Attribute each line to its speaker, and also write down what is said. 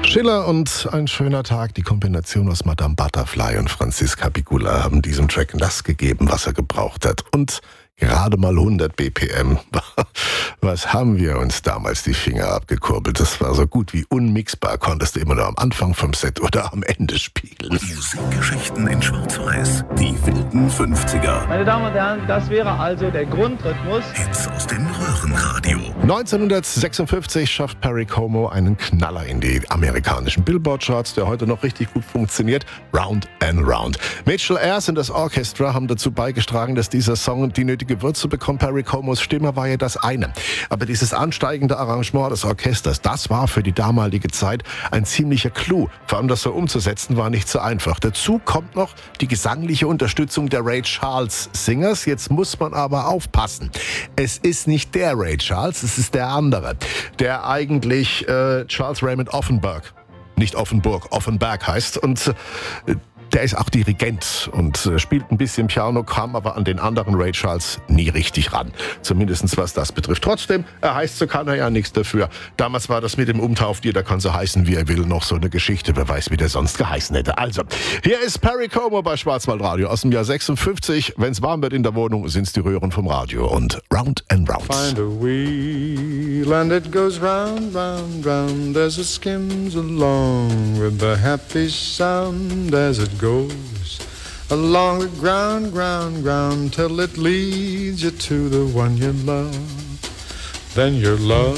Speaker 1: Schiller und Ein schöner Tag, die Kombination aus Madame Butterfly und Franziska Pigula haben diesem Track das gegeben, was er gebraucht hat. Und gerade mal 100 BPM. Was haben wir uns damals die Finger abgekurbelt? Das war so gut wie unmixbar. Konntest du immer nur am Anfang vom Set oder am Ende spielen.
Speaker 2: Musikgeschichten in Schwarz-Weiß. Die wilden 50er.
Speaker 3: Meine Damen und Herren, das wäre also der Grundrhythmus.
Speaker 2: Hits aus dem Röhrenradio.
Speaker 1: 1956 schafft Perry Como einen Knaller in die amerikanischen Billboard-Charts, der heute noch richtig gut funktioniert. Round and Round. Mitchell Ayers und das Orchestra haben dazu beigetragen, dass dieser Song die nötige Würze bekommt. Perry Comos Stimme war ja das eine. Aber dieses ansteigende Arrangement des Orchesters, das war für die damalige Zeit ein ziemlicher Clou. Vor allem das so umzusetzen, war nicht so einfach. Dazu kommt noch die gesangliche Unterstützung der Ray Charles Singers. Jetzt muss man aber aufpassen. Es ist nicht der Ray Charles, es ist der andere. Der eigentlich Charles Raymond Offenberg, nicht Offenburg, Offenberg heißt. Und der ist auch Dirigent und spielt ein bisschen Piano, kam aber an den anderen Ray Charles nie richtig ran. Zumindest was das betrifft. Trotzdem, er heißt, so kann er ja nichts dafür. Damals war das mit dem Umtauftier, der kann so heißen, wie er will, noch so eine Geschichte. Wer weiß, wie der sonst geheißen hätte. Also, hier ist Perry Como bei Schwarzwaldradio aus dem Jahr 56. Wenn es warm wird in der Wohnung, sind es die Röhren vom Radio. Und Round and Round.
Speaker 4: Find a wheel and it goes round, round, round as it skims along with the happy sound as it goes along the ground, ground, ground till it leads you to the one you love. Then your love